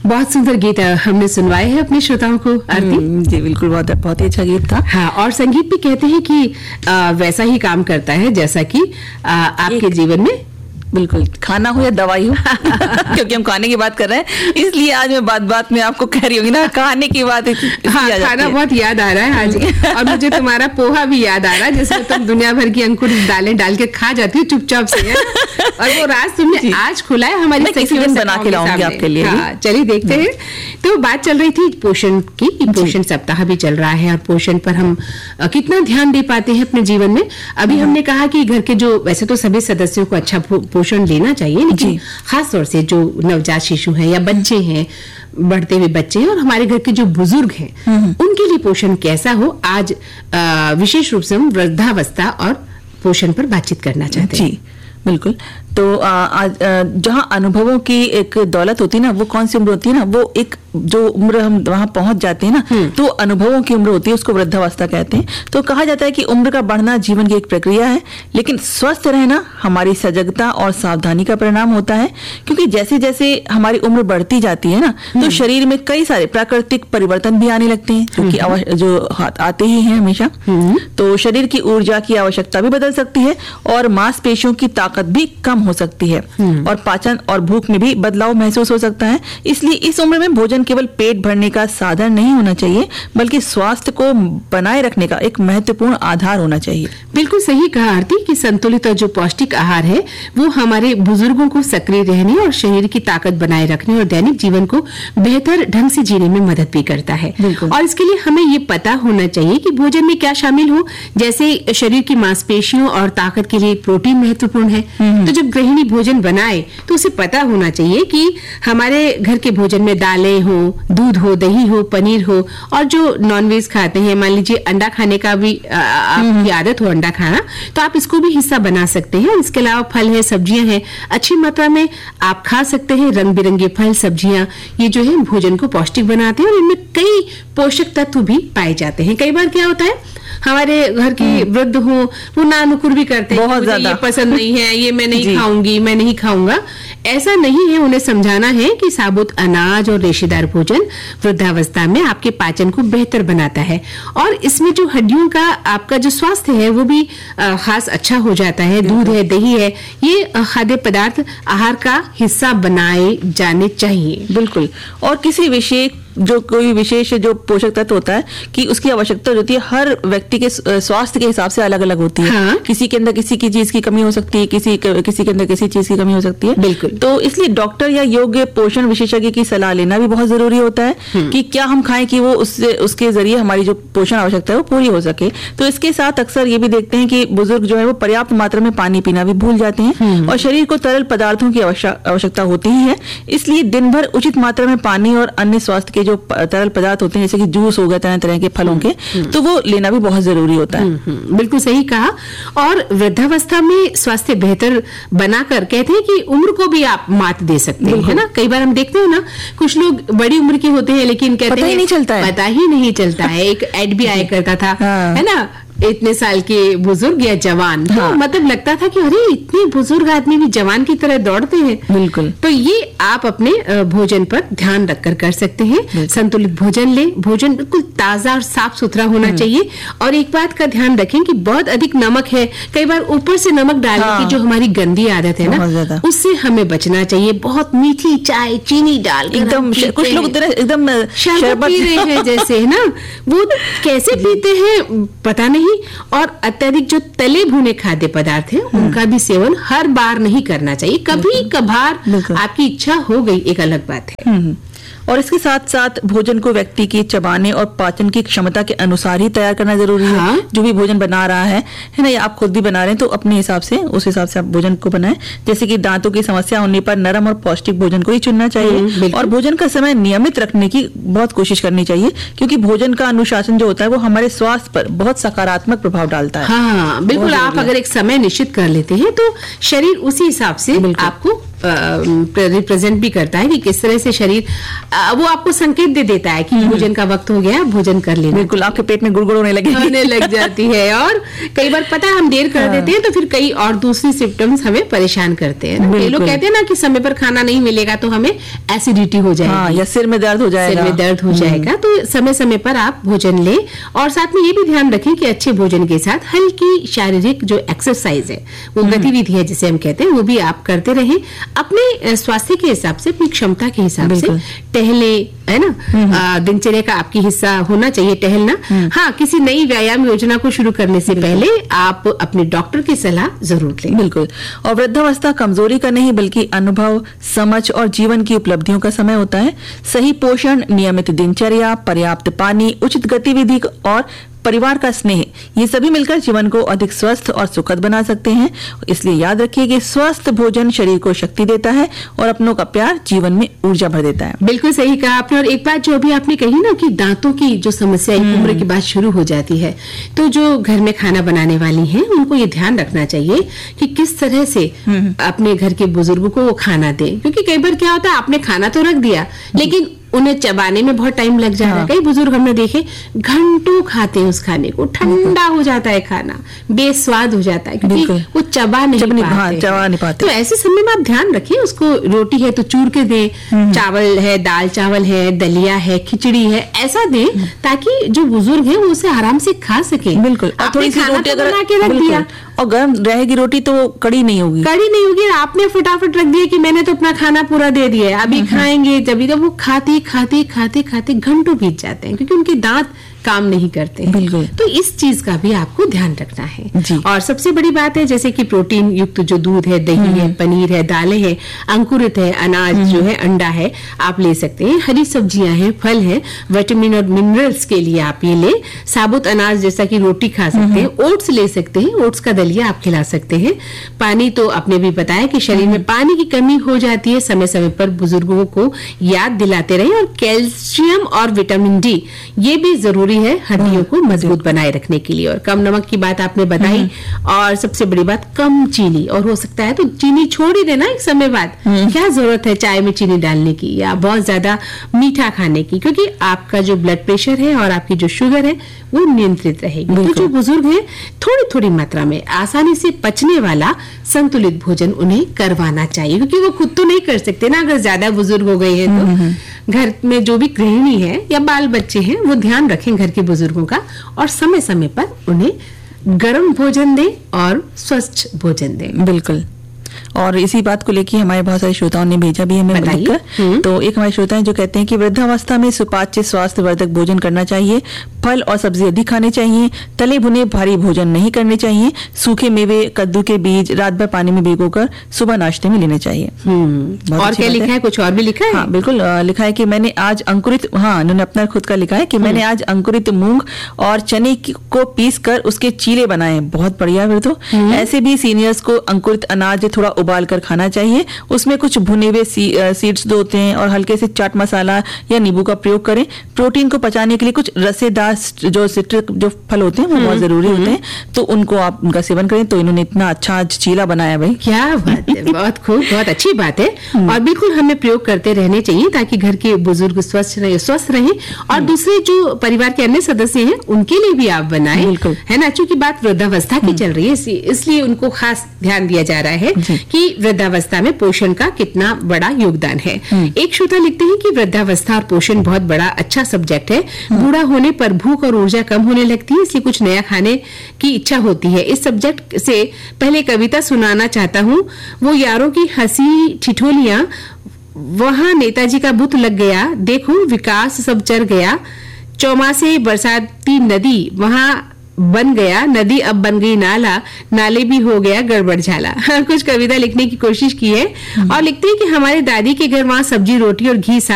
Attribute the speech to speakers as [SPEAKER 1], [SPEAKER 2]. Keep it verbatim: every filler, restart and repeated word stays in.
[SPEAKER 1] बहुत सुंदर गीत हमने सुनवाए हैं अपने श्रोताओं को आरती।
[SPEAKER 2] जी बिल्कुल, बहुत बहुत ही अच्छा गीत था।
[SPEAKER 1] हाँ, और संगीत भी कहते हैं कि आ, वैसा ही काम करता है जैसा कि आ, आपके जीवन में
[SPEAKER 2] बिल्कुल खाना हो या दवाई हो क्योंकि हम खाने की बात कर रहे हैं, इसलिए आज मैं बात बात में आपको कह रही हूँ ना, खाने की बात।
[SPEAKER 1] हाँ, खाना बहुत याद आ रहा है आज। और मुझे तुम्हारा पोहा भी याद आ रहा है, जिसमें तुम दुनिया भर की अंकुर दालें डाल के खा जाती हो चुपचाप से, है? और वो राज तुमने आज खुला है हमारी
[SPEAKER 2] सखियों बना के लाऊंगी आपके लिए।
[SPEAKER 1] हाँ, चलिए देखते हैं। तो बात चल रही थी पोषण की, पोषण सप्ताह भी चल रहा है और पोषण पर हम कितना ध्यान दे पाते हैं अपने जीवन में। अभी हमने कहा कि घर के जो, वैसे तो सभी सदस्यों को अच्छा पोषण लेना चाहिए, लेकिन खास तौर से जो नवजात शिशु हैं या बच्चे हैं, बढ़ते हुए बच्चे हैं और हमारे घर के जो बुजुर्ग हैं, उनके लिए पोषण कैसा हो, आज विशेष रूप से हम वृद्धावस्था और पोषण पर बातचीत करना चाहते हैं।
[SPEAKER 2] जी बिल्कुल। तो आज जहाँ अनुभवों की एक दौलत होती है ना, वो कौन सी उम्र होती है ना, वो एक जो उम्र हम वहां पहुंच जाते हैं ना, तो अनुभवों की उम्र होती है, उसको वृद्धावस्था कहते हैं। तो कहा जाता है कि उम्र का बढ़ना जीवन की एक प्रक्रिया है, लेकिन स्वस्थ रहना हमारी सजगता और सावधानी का परिणाम होता है। क्योंकि जैसे जैसे हमारी उम्र बढ़ती जाती है ना, तो शरीर में कई सारे प्राकृतिक परिवर्तन भी आने लगते हैं, जो कि जो आते ही हैं हमेशा। तो शरीर की ऊर्जा की आवश्यकता भी बदल सकती है और मांसपेशियों की ताकत भी कम हो सकती है और पाचन और भूख में भी बदलाव महसूस हो सकता है। इसलिए इस उम्र में भोजन केवल पेट भरने का साधन नहीं होना चाहिए, बल्कि स्वास्थ्य को बनाए रखने का एक महत्वपूर्ण आधार होना चाहिए।
[SPEAKER 1] बिल्कुल सही कहा आरती कि संतुलित और जो पौष्टिक आहार है वो हमारे बुजुर्गों को सक्रिय रहने और शरीर की ताकत बनाए रखने और दैनिक जीवन को बेहतर ढंग से जीने में मदद भी करता है। और इसके लिए हमें ये पता होना चाहिए कि भोजन में क्या शामिल हो। जैसे शरीर की मांसपेशियों और ताकत के लिए प्रोटीन महत्वपूर्ण है, तो जब गृहिणी भोजन बनाए तो उसे पता होना चाहिए कि हमारे घर के भोजन में दालें हो, दूध हो, दही हो, पनीर हो, और जो नॉनवेज खाते हैं, मान लीजिए अंडा खाने का भी आपकी आदत हो अंडा खाना, तो आप इसको भी हिस्सा बना सकते हैं। इसके अलावा फल है, सब्जियां हैं, अच्छी मात्रा में आप खा सकते हैं। रंग बिरंगे फल, सब्जियां, ये जो है भोजन को पौष्टिक बनाते हैं और इनमें कई पोषक तत्व भी पाए जाते हैं। कई बार क्या होता है, हमारे घर के वृद्ध हो, वो नानुकुर भी करते हैं,
[SPEAKER 2] बहुत ज्यादा
[SPEAKER 1] ये पसंद नहीं है, ये मैं नहीं खाऊंगी, मैं नहीं खाऊंगा। ऐसा नहीं है, उन्हें समझाना है कि साबुत अनाज और रेशेदार भोजन वृद्धावस्था में आपके पाचन को बेहतर बनाता है और इसमें जो हड्डियों का आपका जो स्वास्थ्य है वो भी खास अच्छा हो जाता है। दूध है, दही है, ये खाद्य पदार्थ आहार का हिस्सा बनाए जाने चाहिए।
[SPEAKER 2] बिल्कुल। और किसी विशेष जो कोई विशेष जो पोषक तत्व होता है कि उसकी आवश्यकता होती है, हर व्यक्ति के स्वास्थ्य के हिसाब से अलग अलग होती है। हाँ? किसी के अंदर किसी की चीज की कमी हो सकती है, किसी किसी के अंदर किसी चीज की कमी हो सकती है।
[SPEAKER 1] बिल्कुल।
[SPEAKER 2] तो इसलिए डॉक्टर या योग्य पोषण विशेषज्ञ की सलाह लेना भी बहुत जरूरी होता है कि क्या हम खाएं कि वो उससे उसके जरिए हमारी जो पोषण आवश्यकता है वो पूरी हो सके। तो इसके साथ अक्सर ये भी देखते हैं कि बुजुर्ग जो है वो पर्याप्त मात्रा में पानी पीना भी भूल जाते हैं और शरीर को तरल पदार्थों की आवश्यकता होती ही है। इसलिए दिन भर उचित मात्रा में पानी और अन्य स्वास्थ्य के जो तरल पदार्थ होते हैं, जैसे कि जूस हो गए, तरह तरह के फलों के, तो वो लेना भी बहुत जरूरी होता है।
[SPEAKER 1] बिल्कुल सही कहा। और वृद्धावस्था में स्वास्थ्य बेहतर बनाकर कहते हैं कि उम्र को भी आप मात दे सकते हैं, है ना। कई बार हम देखते हैं ना, कुछ लोग बड़ी उम्र के होते हैं लेकिन कहते
[SPEAKER 2] हैं नहीं चलता है,
[SPEAKER 1] पता ही नहीं चलता है। एक एड भी आया करता था, है ना, इतने साल के बुजुर्ग या जवान, हाँ। तो मतलब लगता था कि अरे इतने बुजुर्ग आदमी भी जवान की तरह दौड़ते हैं।
[SPEAKER 2] बिल्कुल।
[SPEAKER 1] तो ये आप अपने भोजन पर ध्यान रखकर कर सकते हैं। संतुलित भोजन ले, भोजन बिल्कुल ताजा और साफ सुथरा होना चाहिए। और एक बात का ध्यान रखें कि बहुत अधिक नमक है, कई बार ऊपर से नमक डालने हाँ। की जो हमारी गंदी आदत है ना, उससे हमें बचना चाहिए। बहुत मीठी चाय चीनी डाल
[SPEAKER 2] एकदम, कुछ लोग एकदम
[SPEAKER 1] शरबत पी रहे हैं जैसे, है ना, वो कैसे पीते हैं पता नहीं। और अत्यधिक जो तले भुने खाद्य पदार्थ हैं उनका भी सेवन हर बार नहीं करना चाहिए। कभी कभार आपकी इच्छा हो गई, एक अलग बात है।
[SPEAKER 2] और इसके साथ साथ भोजन को व्यक्ति की चबाने और पाचन की क्षमता के अनुसार ही तैयार करना जरूरी है। हाँ? जो भी भोजन बना रहा है है ना, या आप खुद भी बना रहे हैं, तो अपने हिसाब से उस हिसाब से आप भोजन को बनाएं। जैसे कि दांतों की समस्या होने पर नरम और पौष्टिक भोजन को ही चुनना चाहिए और भोजन का समय नियमित रखने की बहुत कोशिश करनी चाहिए, क्योंकि भोजन का अनुशासन जो होता है वो हमारे स्वास्थ्य पर बहुत सकारात्मक प्रभाव डालता है।
[SPEAKER 1] हाँ बिल्कुल। आप अगर एक समय निश्चित कर लेते हैं तो शरीर उसी हिसाब से आपको रिप्रेजेंट भी करता है कि किस तरह से शरीर आ, वो आपको संकेत दे देता है कि भोजन का वक्त हो गया, भोजन कर लेना।
[SPEAKER 2] बिल्कुल, आपके पेट में गुड़गुड़ होने लगे
[SPEAKER 1] होने लग जाती है। और कई बार पता है हम देर कर हाँ। देते हैं तो फिर कई और दूसरी सिम्टम्स हमें परेशान करते हैं। कई लोग कहते हैं ना कि समय पर खाना नहीं मिलेगा तो हमें एसिडिटी हो जाएगी,
[SPEAKER 2] हाँ, या सिर में दर्द हो जाएगा,
[SPEAKER 1] सिर में दर्द हो जाएगा। तो समय समय पर आप भोजन लें और साथ में ये भी ध्यान रखें कि अच्छे भोजन के साथ हल्की शारीरिक जो एक्सरसाइज है, वो गतिविधि है जिसे हम कहते हैं, वो भी आप करते रहें अपने स्वास्थ्य के हिसाब से, अपनी क्षमता के हिसाब से। टहले, है ना, दिनचर्या का आपकी हिस्सा होना चाहिए टहलना। हाँ, किसी नई व्यायाम योजना को शुरू करने से पहले आप अपने डॉक्टर की सलाह जरूर लें।
[SPEAKER 2] बिल्कुल। और वृद्धावस्था कमजोरी का नहीं बल्कि अनुभव, समझ और जीवन की उपलब्धियों का समय होता है। सही पोषण, नियमित दिनचर्या, पर्याप्त पानी, उचित गतिविधि और परिवार का स्नेह, ये सभी मिलकर जीवन को अधिक स्वस्थ और सुखद बना सकते हैं। इसलिए याद रखिए कि स्वस्थ भोजन शरीर को शक्ति देता है और अपनों का प्यार जीवन में ऊर्जा भर देता है।
[SPEAKER 1] बिल्कुल सही कहा आपने। और एक बात जो अभी आपने कही ना कि दांतों की जो समस्या एक उम्र के बाद शुरू हो जाती है, तो जो घर में खाना बनाने वाली हैं उनको ये ध्यान रखना चाहिए कि किस तरह से अपने घर के बुजुर्गों को वो खाना दें। क्योंकि कई बार क्या होता है, आपने खाना तो रख दिया लेकिन उन्हें चबाने में बहुत टाइम लग जा रहा है। हाँ। कई बुजुर्ग हमने देखे घंटों खाते हैं उस खाने को, ठंडा हो जाता है खाना, बेस्वाद हो जाता है क्योंकि वो चबा नहीं पाते,
[SPEAKER 2] हाँ, चबा नहीं पाते।
[SPEAKER 1] तो ऐसे समय में आप ध्यान रखिए, उसको रोटी है तो चूर के दें, चावल है, दाल चावल है, दलिया है, खिचड़ी है, ऐसा दें ताकि जो बुजुर्ग है वो उसे आराम से खा सके।
[SPEAKER 2] बिल्कुल।
[SPEAKER 1] और थोड़ी सी रोटी अगर बना के रख दिया
[SPEAKER 2] और गर्म रहेगी रोटी तो कड़ी नहीं होगी,
[SPEAKER 1] कड़ी नहीं होगी। आपने फटाफट रख दिया कि मैंने तो अपना खाना पूरा दे दिया है, अभी खाएंगे, जब वो खाते खाते खाते खाते घंटों बीत जाते हैं क्योंकि उनके दांत काम नहीं करते हैं।
[SPEAKER 2] बिल्कुल।
[SPEAKER 1] तो इस चीज का भी आपको ध्यान रखना है।
[SPEAKER 2] जी।
[SPEAKER 1] और सबसे बड़ी बात है जैसे कि प्रोटीन युक्त जो दूध है, दही है, पनीर है, दालें हैं, अंकुरित है, अनाज जो है, अंडा है, आप ले सकते हैं। हरी सब्जियां हैं, फल हैं, विटामिन और मिनरल्स के लिए आप ये ले। साबुत अनाज जैसा कि रोटी खा सकते हैं, ओट्स ले सकते हैं, ओट्स का दलिया आप खिला सकते हैं। पानी तो आपने भी बताया कि शरीर में पानी की कमी हो जाती है, समय समय पर बुजुर्गों को याद दिलाते रहे। और कैल्शियम और विटामिन डी ये भी जरूरी है हड्डियों को मजबूत बनाए रखने के लिए। और कम नमक की बात आपने बताई, और सबसे बड़ी बात कम चीनी, और हो सकता है तो चीनी छोड़ ही देना एक समय बाद। क्या जरूरत है चाय में चीनी डालने की या बहुत ज्यादा मीठा खाने की, क्योंकि आपका जो ब्लड प्रेशर है और आपकी जो शुगर है वो नियंत्रित रहेगी। तो जो बुजुर्ग हैं थोड़ी थोड़ी मात्रा में आसानी से पचने वाला संतुलित भोजन उन्हें करवाना चाहिए, क्योंकि वो खुद तो नहीं कर सकते ना। अगर ज्यादा बुजुर्ग हो गए हैं तो घर में जो भी गृहिणी है या बाल बच्चे हैं वो ध्यान रखें घर के बुजुर्गों का, और समय समय पर उन्हें गर्म भोजन दें और स्वच्छ भोजन दें।
[SPEAKER 2] बिल्कुल। और इसी बात को लेकर हमारे बहुत सारे श्रोताओं ने भेजा भी हमें लिखकर। तो एक हमारे श्रोता हैं जो कहते हैं कि वृद्धावस्था में सुपाच्य स्वास्थ्यवर्धक भोजन करना चाहिए, फल और सब्जी अधिक खाने चाहिए, तले भुने भारी भोजन नहीं करने चाहिए, सूखे मेवे, कद्दू के बीज रात भर पानी में भिगोकर सुबह नाश्ते में लेने चाहिए।
[SPEAKER 1] और क्या लिखा है? कुछ और भी लिखा है?
[SPEAKER 2] हाँ बिल्कुल, लिखा है कि मैंने आज अंकुरित, हाँ उन्होंने अपना खुद का लिखा है कि मैंने आज अंकुरित मूंग और चने को पीस कर उसके चीले बनाए। बहुत बढ़िया। फिर तो ऐसे भी सीनियर्स को अंकुरित अनाज थोड़ा उबाल कर खाना चाहिए, उसमें कुछ भुने हुए सी, सीड्स होते हैं और हल्के से चाट मसाला या नींबू का प्रयोग करें। प्रोटीन को पचाने के लिए कुछ रसेदार जो सिट्रिक जो फल होते हैं वो बहुत जरूरी होते हैं, तो उनको आप उनका सेवन करें। तो इन्होंने इतना अच्छा आज चीला बनाया भाई।
[SPEAKER 1] क्या बात है, बहुत खूब, बहुत अच्छी बात है। और बिल्कुल हमें प्रयोग करते रहने चाहिए ताकि घर के बुजुर्ग स्वस्थ रहे स्वस्थ रहे और दूसरे जो परिवार के अन्य सदस्य हैं उनके लिए भी आप बनाएं, है ना। चूंकि बात वृद्धावस्था की चल रही है इसलिए उनको खास ध्यान दिया जा रहा है कि वृद्धावस्था में पोषण का कितना बड़ा योगदान है। एक श्रोता लिखते हैं कि वृद्धावस्था और पोषण बहुत बड़ा अच्छा सब्जेक्ट है। बूढ़ा होने पर भूख और ऊर्जा कम होने लगती है, इसलिए कुछ नया खाने की इच्छा होती है। इस सब्जेक्ट से पहले कविता सुनाना चाहता हूँ। वो यारों की हंसी ठिठोलियां, वहां नेताजी का बुत लग गया, देखो विकास सब चर गया, चौमासे बरसाती नदी वहां बन गया, नदी अब बन गई नाला, नाले भी हो गया गड़बड़ झाला। कुछ कविता लिखने की कोशिश की है और लिखते हैं कि हमारे दादी के घर वहां सब्जी रोटी और घी